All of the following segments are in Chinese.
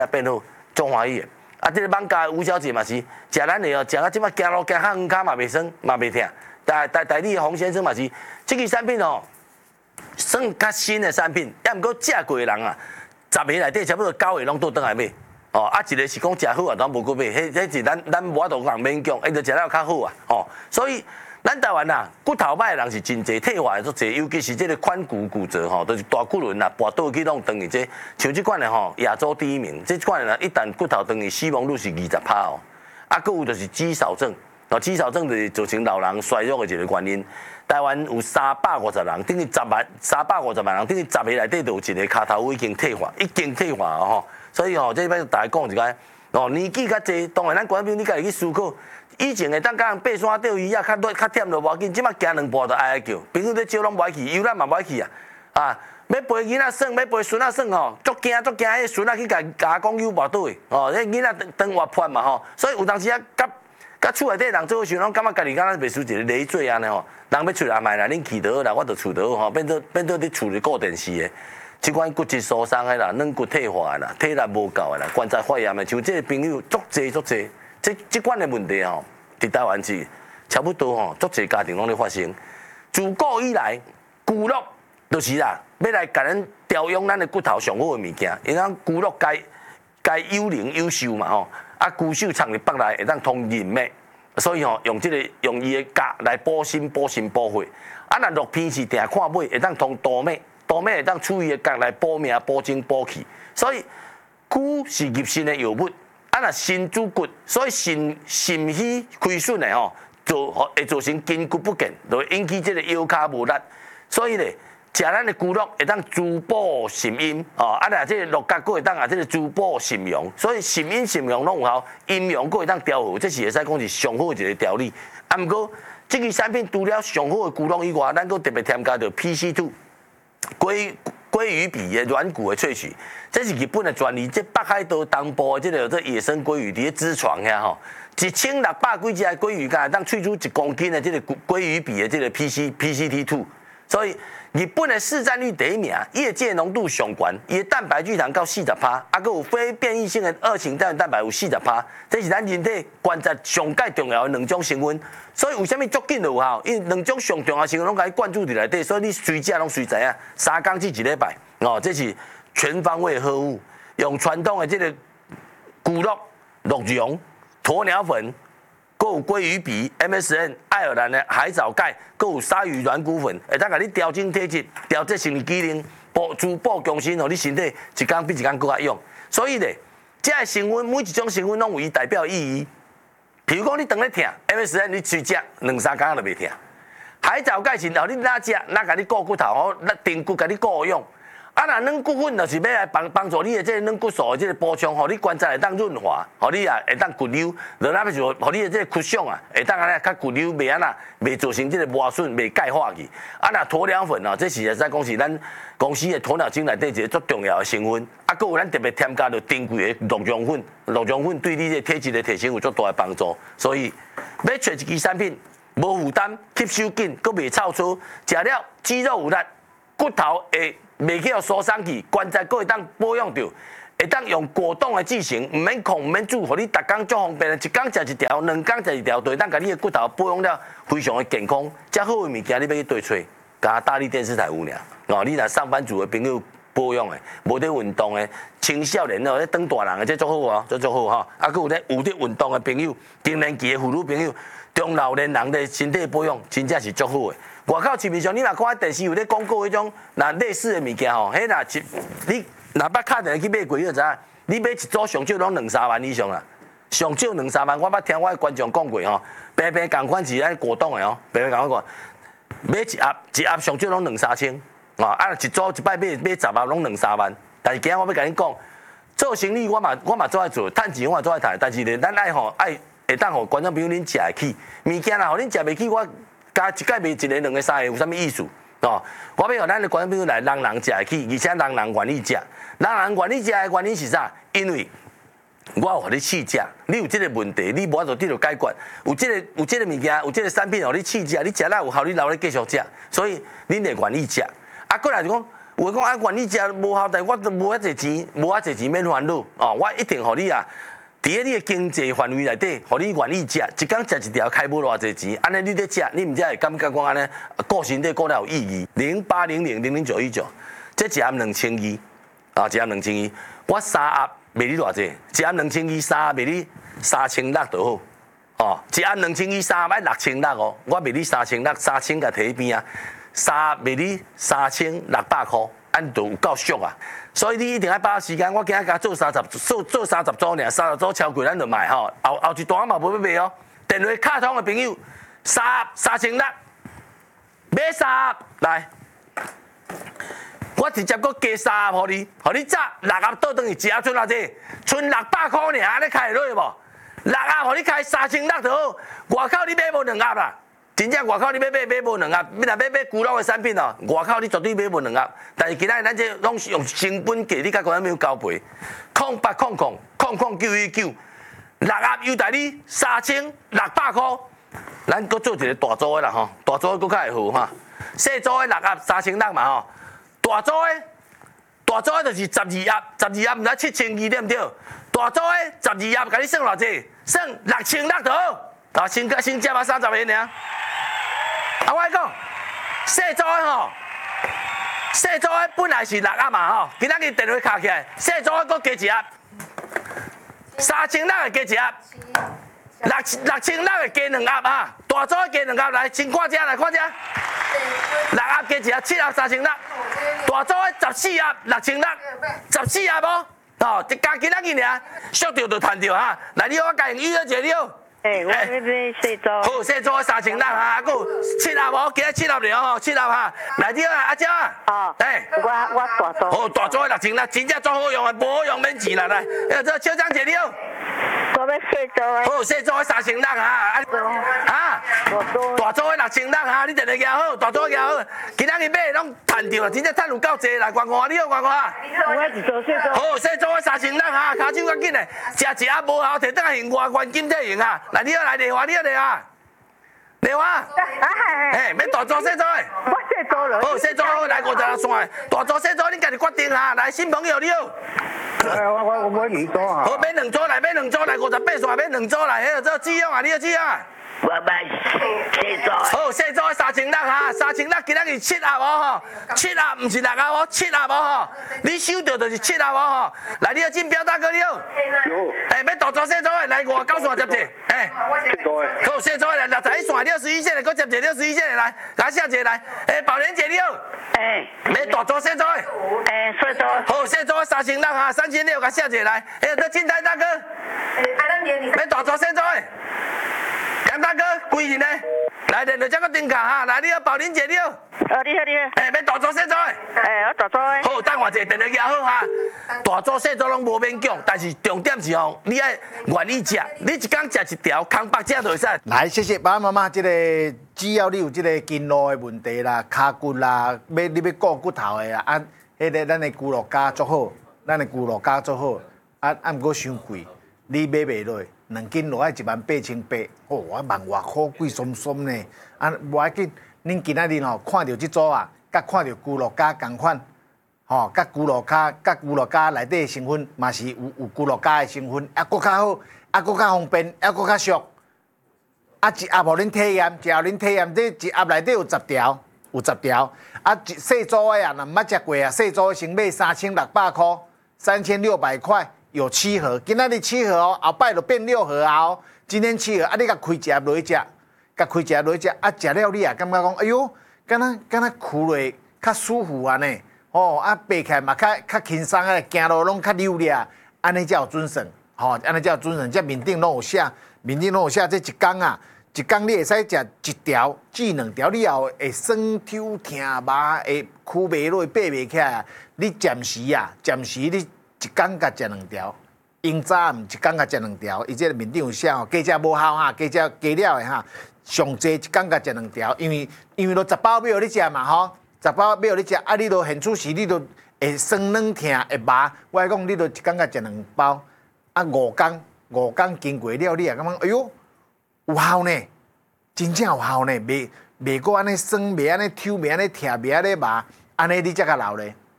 变好，中欢喜的。啊，这个网咖吴小姐嘛是食咱的哦，食到即摆行路行较远骹嘛袂酸，嘛袂疼。台里的洪先生嘛是，这个产品哦，算较新的产品，也毋过食过的人啊，10个内底差不多9个拢倒转来买。哦，啊，一个是讲食好啊，咱无去买，迄是咱无法度讲勉强，伊就食了较好啊。哦，所以咱台湾啊，骨头歹的人是真侪，退化的足侪，尤其是这个髋骨折吼，都是大骨轮啊，跋倒去拢断去这，像这款的吼，亚洲第1名，这款的一旦骨头断去，死亡率是20%哦。啊，佫有就是肌少症，哦，肌少症就是造成老人衰弱的一个原因。台湾有350人，等于350万人，等于10个内底就有一个骹头已经退化，吼。所以吼，这摆大家讲一个，哦，年纪较济，当然咱观众朋友你家己去思考，以前会当甲人爬山钓鱼啊，较忝就无要紧，即摆行2步就哀叫，朋友咧招拢无爱去，游览嘛无爱去啊，啊，要陪囡仔耍，要陪孙仔耍吼，足惊，迄孙仔去甲阿公有跋倒去，哦，迄囡仔当活泼嘛吼，所以有当时啊，甲厝内底人做伙时，拢感觉家己敢若袂输一个累赘安尼吼，人要出来卖啦，恁去倒啦，我就厝倒吼，变做伫厝里顾电视的。即款骨质疏松的啦，软骨退化的啦，体力无够的啦，关节发炎的，像这个朋友足济，即款的问题吼，伫台湾是差不多吼，足济家庭拢咧发生。自古以来，骨肉就是啦，要来甲咱调养咱的骨头上好的物件，因为骨肉该有灵有寿嘛吼，啊骨髓藏伫腹内会当通人脉，所以吼用伊的甲来补心补血，啊若肉片是定看尾会当通多脉。多脉会当处伊的角来补命、补精、补气，所以骨是入肾的药物。啊，若肾主骨，所以肾虚亏损的吼，就会造成筋骨不健，就会引起这个腰骹无力。所以咧，食咱的骨肉会当滋补肾阴，哦，啊，若这个肉角佫会当啊，这个滋补肾阳，所以肾阴肾阳拢有效，阴阳佫会当调和，这是会使讲是上好的一个调理。啊，毋过这个产品除了上好的骨肉以外，咱佫特别添加着 PC2。鲑鱼皮的软骨的萃取，这是日本的专利。这北海道东部的这野生鲑鱼，伫咧脂床遐吼，1600几只的鲑鱼，敢当萃出1公斤的这个鲑鱼皮的这个 PCT2， 所以日本的市占率第1名，业界浓度上悬，伊的蛋白聚糖到40%，啊，佮有非变异性的2型胶原蛋白有40%，这是咱人体关节上介重要的2种成分。所以为什么足紧就有效？因为2种上重要成分拢甲伊灌注伫内底，所以你随食拢随知影，3工至1礼拜，哦，这是全方位呵护，用传统的这个骨肉、鹿茸、鸵鸟粉。佮有鲑鱼皮、MSM、爱尔兰的海藻钙，佮有鲨鱼软骨粉，会当甲你调整体质、调节生理机能、滋补强身，互你身体一工比一工更较勇。所以咧，这个成分每一种成分拢有伊代表意义。譬如讲你肠咧疼 ，MSM 你去食2-3工就袂疼。海藻钙是后你哪食，哪甲你顾骨头，吼，定骨甲你顾用。啊，若软骨粉就是要来帮助你的这个软骨素的这个补充，互你关节会当润滑，互你啊会当骨溜，落那就互你的这个骨相啊会当安尼较骨溜，袂安那袂造成这个磨损，袂钙化去。啊，若鸵鸟粉哦，这是会使讲是咱公司的鸵鸟精内底一个足重要的成分。啊，佮有咱特别添加着珍贵的鹿茸粉，鹿茸粉对你的体质的提升有足大的帮助。所以要找一支产品，无负担、吸收紧，佮袂臭粗，食了肌肉有力，骨头会。袂去互疏松去，关节佫会当保养着，会当用果冻的制成，唔免控，唔免煮，互你逐工足方便。1工食1条，2工食1条，就会当甲你的骨头保养了非常的健康。遮好的物件你要去对找，甲大力电视台有尔。哦，你若上班族的朋友保养的，无咧运动的，青少年哦，咧当大人的，这足好哦，这足好哈。啊，佫有咧有咧运动的朋友，更年期的妇女朋友，中老年人的身体保养，真正是足好的。外口市面上，你若看电视有咧广告迄种，那类似的物件吼，迄若你若捌敲电话去买过，你就知影，你买一组上少拢2-3万以上啦，上少2-3万，我捌听我的观众讲过吼，平平共款是咱果冻的哦，平平共款，买一盒上少拢2-3千，啊，一组一摆买10盒拢2-3万，但是今日我要甲你讲，做生意我嘛做爱做，趁钱我嘛做爱趁，但是咧咱爱会当互观众朋友恁食会起，物件啦，互恁食袂起我。加一届卖1个、2个、3个有啥物意思？哦，我要互咱的观众朋友来，人食会起，而且人愿意食。人愿意食的原因是啥？因为我有互你试食，你有这个问题，你无法度得到解决。有这个物件，有这个产品，互你试食，你食了有效，你留咧继续食，所以恁会愿意食。啊，过来就讲， 有讲啊，愿意食无效，但我都无遐侪钱，无遐侪钱免烦恼哦。我一定互你啊，伫咧你的经济范围内底，互你愿意食，一工食一条开无偌侪钱，安尼你咧食，你毋才会感觉讲安尼顾身体顾了有意义。08000919，这一暗2200啊，一暗2200，我3盒卖你偌济？一暗2200，3盒卖你3600就好。哦，一暗2200，3盒要6600哦，我卖你3600，3000甲摕喺边啊，3盒卖你3600块，安就有够俗啊！所以你一定要把握时间，我今仔甲做30组尔，30组超过咱就卖吼。后一段嘛无要卖哦。电话卡通的朋友，3盒3600，买3盒来，我直接搁加3盒互你砸6盒倒转去，一盒剩偌济？剩600块尔，安尼开会落去无？6盒互你开3600就好，外口你买无2盒啦。真正外口你要买无2盒，你若要买古老的产品哦，外口你绝对买无2盒。但是今仔咱这拢是用成本价，你甲观众朋友交赔，08000099，6盒优待你3600块。咱搁做一个大组的啦吼，大组的搁较会好哈。小组的6盒3600嘛吼，大组的就是12盒，12盒毋知7200对毋对？大组的12盒，甲你算偌济？算6600就好。啊，先接啊30个尔。啊，我讲，小组的吼，小组的本来是6盒嘛吼，今仔日电话卡起来，小组的搁加1盒，3600的加1盒，6600的加2盒啊，大组的加2盒来，先看遮来看遮，6盒加1盒，7盒3600，大组的14盒6600，14盒无？哦，加今仔日尔，俗着就赚着哈。来，你我甲用预约一了。 我要买细组。 好，细组3600哈，还有7盒无？今日7盒了吼，7盒哈。来，你啊，阿姐啊。 哦。我大组。 好，大组的6600，真正做好用的，无好用免钱啦。来，这小张一了。 我要细组的。 好，细组的3600哈。啊。大组的6600哈，你定定拿好，大组拿好。今仔日买拢赚着啦，真正赚有够济啦，乖乖，你好乖乖。 我一做细组。 好，细组的3600哈，骹手较紧的，食1盒无效，摕倒来用外观金体用啊。来，你好来电话，你好电话。电话。哎，免大组细组的。 我细组了。 好，细组好，来56线的，大组细组你家己决定哈。来，新朋友你好。 我买2组啊。 好，买2组来，买2组来58线，买2组来，迄个做志勇啊，你好志勇啊。 我买细组。 好，细组的3600哈，3600今仔日7盒哦吼，7盒毋是6盒哦，7盒哦吼，你收到就是7盒哦吼。来，你好，进标大哥你好。 有。 哎，要大组细组的来59线接者，哎。 细组的。 好，细组的来61线61线的，搁接者61线的来，甲写者来。哎，宝莲姐你好。 哎。 要大组细组的。 哎，细组。 好，细组的3600哈，3600甲写者来。哎，这进台大哥。要大组细组的。杨大哥，贵人呢？来，连着这个顶卡哈，来，你好，宝玲姐你好。 你好。 哎，要大组细组的。 哎，我大组的。 好，等我一下，电话拿好哈。大组细组拢无免讲，但是重点是哦，你爱愿意食，你一工食一条，空白食就会使。 来，谢谢爸爸妈妈，这个只要你有这个筋络的问题啦、骹骨啦，你要顾骨头的啦，啊，迄个咱的骨骼胶做好，咱的骨骼胶做好，啊，毋过伤贵，你买袂落。2斤落来18800，哦，我万外块贵松松呢。啊，无要紧，恁今仔日吼看到这组啊，甲看到骨骼胶同款，吼，甲骨骼胶内底的成分嘛是有骨骼胶的成分，啊，搁较好，啊，搁较方便，啊，搁较俗。啊，一盒互恁体验，一盒恁体验，这一盒内底有10条，啊，细组的啊，若毋捌食过啊，细组的先买3600块，3600块。有7盒，今仔日7盒哦，后摆就变6盒啊哦。今天7盒，啊，你甲开一盒落去食，啊，食了你也感觉讲，哎哟，敢若跍落较舒服安尼，哦，啊，爬起来嘛较轻松啊，行路拢较溜咧，安尼才有准绳，吼，安尼才有准绳，这面顶拢有写，这一工啊，一工你会使食1条至2条，你也会酸抽疼麻，会跍袂落，爬袂起来，你暂时你。一工甲食2条，用早暗一工甲食2条，伊这个面顶有写吼，加食无效哈，加了的哈，上济一工甲食2条，因为都10包要你食嘛吼，10包要你食，啊，你都现出时你都会酸软疼会麻，我讲你都一工甲食2包，啊5工经过了，你也感觉哎哟有效呢，真正有效呢，袂过安尼酸，袂安尼抽，袂安尼疼，袂安尼麻，安尼你才较老咧。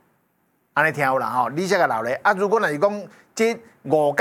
安尼听有啦吼，你这个老咧啊，如果若是讲这5